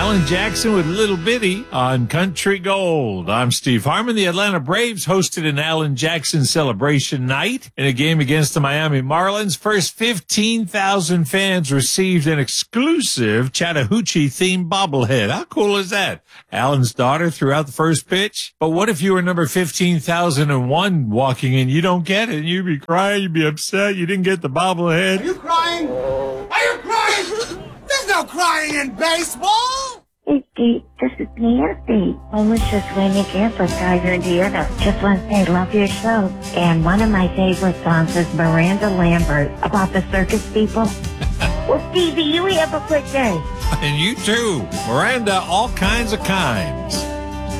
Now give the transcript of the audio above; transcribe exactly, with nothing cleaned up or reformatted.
Alan Jackson with Little Bitty on Country Gold. I'm Steve Harmon. The Atlanta Braves hosted an Alan Jackson celebration night in a game against the Miami Marlins. First fifteen thousand fans received an exclusive Chattahoochee-themed bobblehead. How cool is that? Alan's daughter threw out the first pitch. But what if you were number fifteen thousand one walking in? You don't get it. You'd be crying. You'd be upset. You didn't get the bobblehead. Are you crying? Are you crying? There's no crying in baseball! Hey, Pete, this is Nancy. I was just waiting again for Tiger, Indiana. Just want to say I love your show. And one of my favorite songs is Miranda Lambert about the circus people. Well, Stevie, you have a good day. And you too. Miranda, all kinds of kinds.